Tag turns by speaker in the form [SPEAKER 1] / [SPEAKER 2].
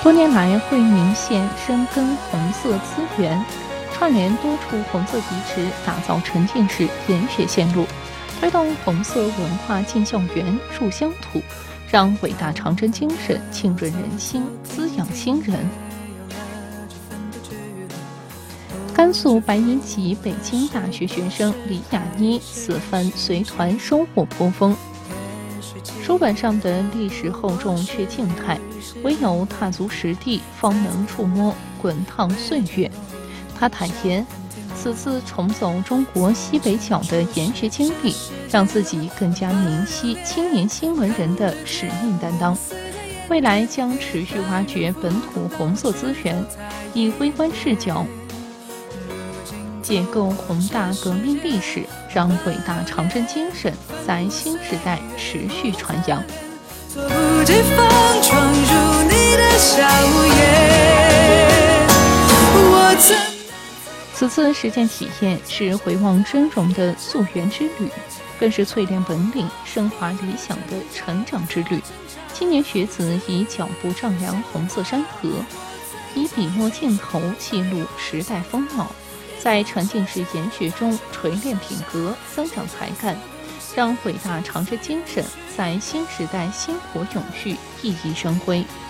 [SPEAKER 1] 多年来，惠民县深耕红色资源，串联多处红色遗址，打造沉浸式研学线路，推动红色文化进校园、入乡土，让伟大长征精神浸润人心，滋养新人。甘肃白银级北京大学学生李雅妮此番随团收获颇丰。书本上的历史厚重却静态，唯有踏足实地，方能触摸滚烫岁月。他坦言，此次重走中国西北角的研学经历，让自己更加明晰青年新文人的使命担当。未来将持续挖掘本土红色资源，以微观视角解构宏大革命历史，让伟大长征精神在新时代持续传扬。
[SPEAKER 2] 猝不及防闯入你的笑颜，
[SPEAKER 1] 此次实践体验是回望峥嵘的溯源之旅，更是淬炼本领、升华理想的成长之旅。青年学子以脚步丈量红色山河，以笔墨镜头记录时代风貌，在沉浸式研学中锤炼品格、增长才干，让伟大长征精神在新时代薪火永续熠熠生辉。